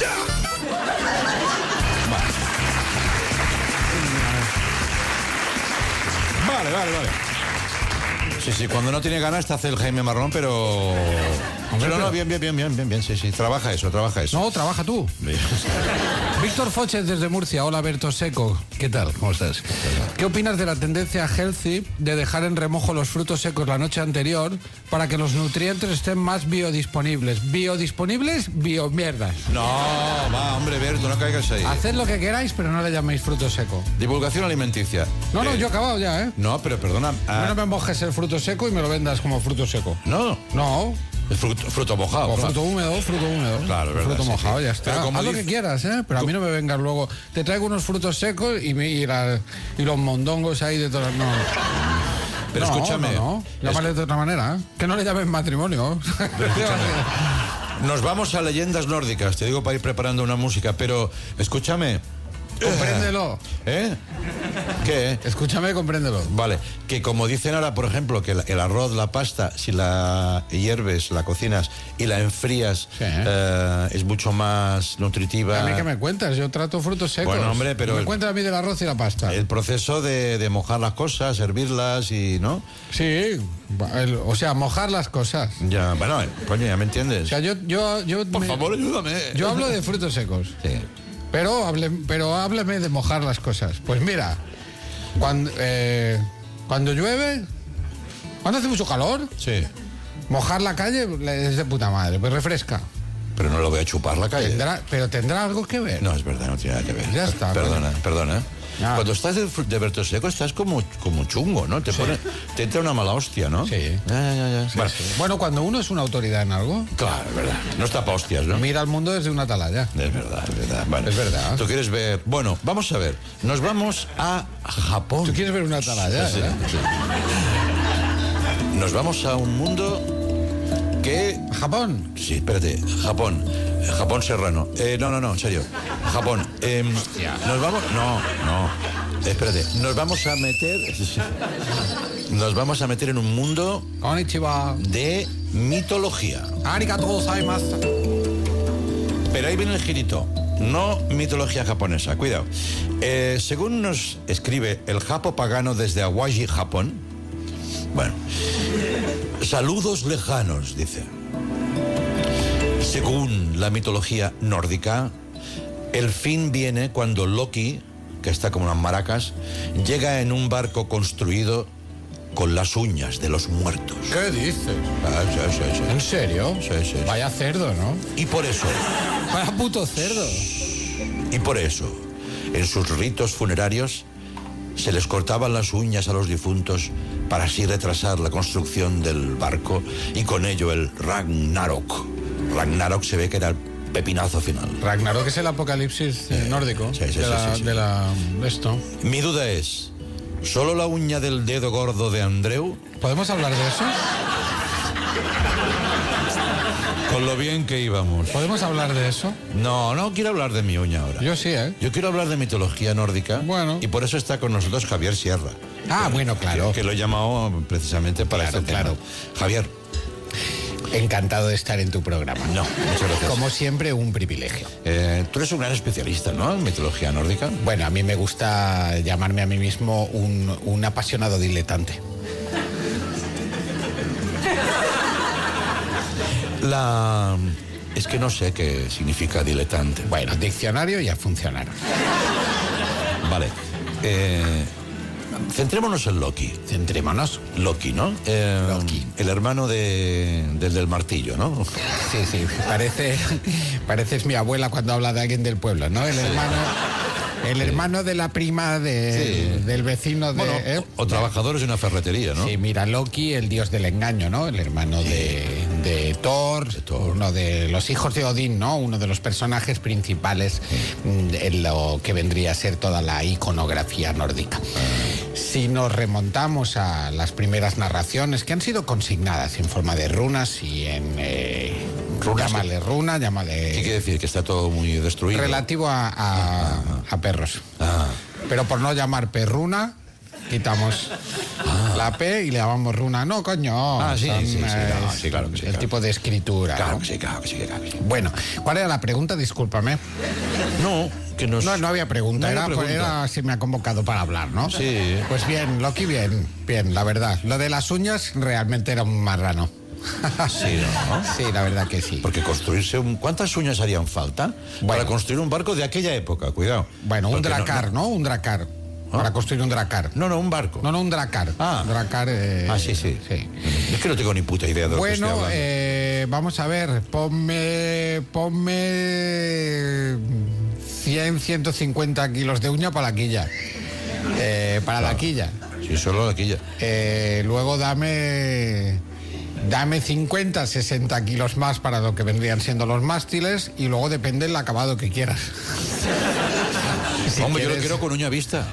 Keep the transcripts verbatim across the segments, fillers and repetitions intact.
Vale, vale, vale. Sí, sí, cuando no tiene ganas te hace el Jaime Marrón, pero... Hombre, no, no, bien, bien, bien, bien, bien, bien, sí, sí, trabaja eso, trabaja eso. No, trabaja tú. Víctor Foches desde Murcia. Hola, Berto Seco. ¿Qué tal? ¿Cómo estás? ¿Qué opinas de la tendencia healthy de dejar en remojo los frutos secos la noche anterior para que los nutrientes estén más biodisponibles? ¿Biodisponibles? Biomierdas. No, va, hombre, Berto, no caigas ahí. Haced lo que queráis, pero no le llaméis fruto seco. Divulgación alimenticia. No, no, eh, yo he acabado ya, ¿eh? No, pero perdona. Ah, no me mojes el fruto seco y me lo vendas como fruto seco. No. No. Es fruto, fruto mojado. O fruto húmedo, fruto húmedo. Claro, es verdad. Fruto sí, mojado, sí. ya está. Pero como Haz lo dice... que quieras, ¿eh? Pero a mí no me vengas luego. Te traigo unos frutos secos y, me, y, la, y los mondongos ahí de todas. No. Pero no, escúchame. No, no. Llámale es... de otra manera, ¿eh? Que no le llamen matrimonio. Nos vamos a leyendas nórdicas, te digo para ir preparando una música, pero escúchame. Compréndelo. ¿Eh? ¿Qué? Escúchame, compréndelo. Vale, que como dicen ahora, por ejemplo, que el arroz, la pasta, si la hierves, la cocinas y la enfrías, sí. eh, es mucho más nutritiva. ¿A mí qué me cuentas? Yo trato frutos secos. Bueno, hombre, pero... ¿Qué me el, cuentas a mí del arroz y la pasta? El proceso de, de mojar las cosas, hervirlas y, ¿no? Sí, el, o sea, mojar las cosas. Ya, bueno, coño, ya me entiendes. O sea, yo... yo, yo por me, favor, ayúdame. Yo hablo de frutos secos. Sí. Pero, hable, pero háblame de mojar las cosas. Pues mira, cuando, eh, cuando llueve, cuando hace mucho calor, sí. mojar la calle es de puta madre, pues refresca. Pero no lo voy a chupar la calle. ¿Tendrá, pero tendrá algo que ver? No, es verdad, no tiene nada que ver. Ya está. Perdona, bueno. perdona. Ah. Cuando estás de, de Berto Seco estás como, como chungo, ¿no? Te, sí. pone, te entra una mala hostia, ¿no? Sí. Ya, ya, ya. Sí, bueno. sí. Bueno, cuando uno es una autoridad en algo... Claro, es verdad. No está pa' hostias, ¿no? Mira al mundo desde una atalaya. Es verdad, es verdad. Bueno, es verdad. ¿Tú quieres ver? Bueno, vamos a ver. Nos vamos a Japón. ¿Tú quieres ver una atalaya? Sí, sí. Nos vamos a un mundo que... ¿Japón? Sí, espérate. Japón. Japón serrano. Eh, no, no, no, en serio. Japón. Eh, nos vamos... No, no. Espérate. Nos vamos a meter... Nos vamos a meter en un mundo... Konnichiwa. De mitología. Arigatou gozaimasu. Pero ahí viene el girito. No mitología japonesa. Cuidado. Eh, según nos escribe el Japo Pagano desde Awaji, Japón. Bueno. Saludos lejanos, dice. Según la mitología nórdica, el fin viene cuando Loki, que está como unas maracas, llega en un barco construido con las uñas de los muertos. ¿Qué dices? Ah, sí, sí, sí. ¿En serio? Sí, sí, sí. Vaya cerdo, ¿no? Y por eso... Vaya puto cerdo. Y por eso, en sus ritos funerarios, se les cortaban las uñas a los difuntos para así retrasar la construcción del barco y con ello el Ragnarok. Ragnarok se ve que era el pepinazo final. Ragnarok es el apocalipsis eh, nórdico. Sí, sí, de, sí, la, sí, sí. de la... esto. Mi duda es, ¿solo la uña del dedo gordo de Andreu? ¿Podemos hablar de eso? Con lo bien que íbamos. ¿Podemos hablar de eso? No, no quiero hablar de mi uña ahora. Yo sí, ¿eh? Yo quiero hablar de mitología nórdica. Bueno. Y por eso está con nosotros Javier Sierra. Ah, que, bueno, claro. Que, que lo he llamado precisamente para claro, este claro. tema. Javier. Encantado de estar en tu programa. No, muchas gracias. Como siempre, un privilegio. Eh, tú eres un gran especialista, ¿no? En mitología nórdica. Bueno, a mí me gusta llamarme a mí mismo un, un apasionado diletante. La... Es que no sé qué significa diletante. Bueno, diccionario y a funcionar. Vale. Eh, centrémonos en Loki. Centrémonos. Loki, ¿no? Eh, Loki. El hermano de, del del martillo, ¿no? Sí, sí. Parece, pareces mi abuela cuando habla de alguien del pueblo, ¿no? El hermano... El sí. hermano de la prima de, sí. del vecino de... Bueno, ¿eh? o, o trabajadores de una ferretería, ¿no? Sí, mira, Loki, el dios del engaño, ¿no? El hermano de, de, Thor, de Thor, uno de los hijos de Odín, ¿no? Uno de los personajes principales sí. en lo que vendría a ser toda la iconografía nórdica. Ah. Si nos remontamos a las primeras narraciones, que han sido consignadas en forma de runas y en... Eh, llámale runa, llámale... ¿Qué quiere decir? Que está todo muy destruido. Relativo a, a, a perros. Ah. Pero por no llamar perruna, quitamos ah. la P y le llamamos runa. No, coño. Ah, sí, son, sí, sí, eh, no, sí, claro que sí. El claro. tipo de escritura. Claro ¿no? que sí, claro que sí, claro que sí. Bueno, ¿cuál era la pregunta? Discúlpame. No, que nos... No, no había pregunta, no era, había pregunta. era si me ha convocado para hablar, ¿no? Sí. Pues bien, Loki, bien, bien, la verdad. Lo de las uñas realmente era un marrano. Sí, ¿no? Sí, la verdad que sí. Porque construirse un... ¿Cuántas uñas harían falta bueno. para construir un barco de aquella época? Cuidado. Bueno, un Porque dracar, no, no. ¿no? Un dracar. ¿Ah? Para construir un dracar. No, no, un barco. No, no, un dracar. Ah, un dracar. Eh, ah sí, sí, sí. Es que no tengo ni puta idea de lo bueno, que estoy hablando. Eh, vamos a ver, ponme. Ponme. cien, ciento cincuenta kilos de uña para la quilla. Eh, para claro. la quilla. Sí, solo la quilla. Eh, luego dame. Dame cincuenta, sesenta kilos más para lo que vendrían siendo los mástiles y luego depende del acabado que quieras. Si Hombre, quieres... yo lo quiero con uña vista.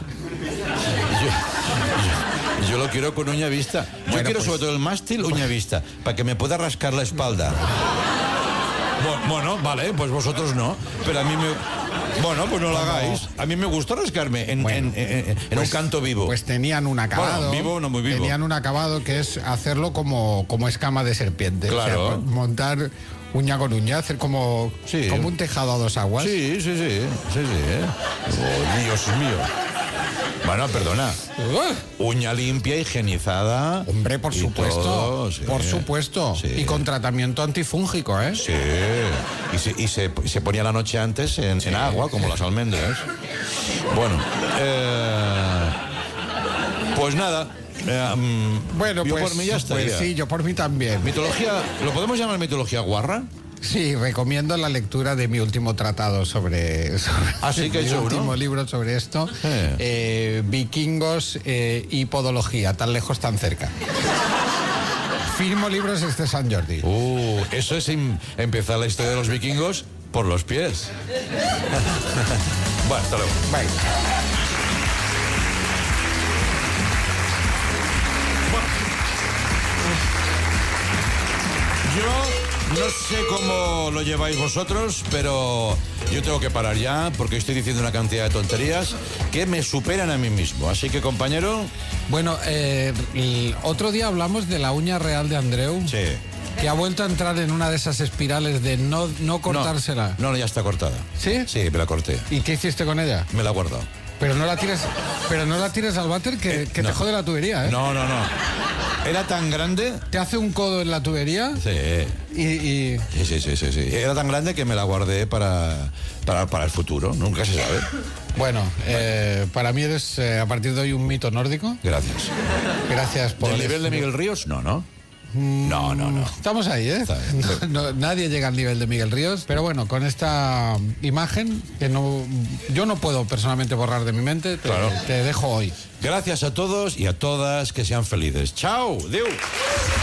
Yo, yo, yo lo quiero con uña vista. Yo bueno, quiero pues... sobre todo el mástil uña vista, para que me pueda rascar la espalda. Bueno, vale, pues vosotros no, pero a mí me... Bueno, pues no lo hagáis. A mí me gusta rascarme en, bueno, en, en, en pues, un canto vivo. Pues tenían un acabado. Bueno, vivo, no muy vivo. Tenían un acabado que es hacerlo como, como escama de serpiente. Claro. O sea, montar uña con uña, hacer como, sí. como un tejado a dos aguas. Sí, sí, sí. sí, sí ¿eh? Oh, Dios mío. Bueno, perdona. Uh. Uña limpia, higienizada. Hombre, por supuesto. Todo, sí. Por supuesto. Sí. Y con tratamiento antifúngico, ¿eh? Sí. Y se, y se, se ponía la noche antes en, sí. en agua, como las almendras. Bueno. Eh, pues nada. Eh, um, bueno, yo pues, por mí ya estaría. Pues sí, yo por mí también. Mitología, ¿lo podemos llamar mitología guarra? Sí, recomiendo la lectura de mi último tratado sobre, sobre ¿Ah, sí que mi hecho último uno? libro sobre esto. Eh. Eh, vikingos eh, y podología, tan lejos, tan cerca. Firmo libros este San Jordi. Uh, eso es em, empezar la historia de los vikingos por los pies. Bueno, hasta luego. Bye. Yo no sé cómo lo lleváis vosotros, pero yo tengo que parar ya porque estoy diciendo una cantidad de tonterías que me superan a mí mismo. Así que, compañero... Bueno, eh, el otro día hablamos de la uña real de Andreu. Sí. Que ha vuelto a entrar en una de esas espirales de no, no cortársela. No, no, ya está cortada. ¿Sí? Sí, me la corté. ¿Y qué hiciste con ella? Me la he guardado. Pero no la tires, pero no la tires al váter que, que no. te jode la tubería, ¿eh? No, no, no. Era tan grande... Te hace un codo en la tubería. Sí. Y, y... Sí, sí, sí, sí, sí. Era tan grande que me la guardé para, para, para el futuro. Nunca se sabe. Bueno, eh, para mí eres eh, a partir de hoy un mito nórdico. Gracias. Gracias por... ¿Del nivel de Miguel Ríos? No, no. No, no, no. Estamos ahí, ¿eh? No, no, nadie llega al nivel de Miguel Ríos, pero bueno, con esta imagen que no, yo no puedo personalmente borrar de mi mente, te, claro. te dejo hoy. Gracias a todos y a todas, que sean felices. ¡Chao! ¡Deu!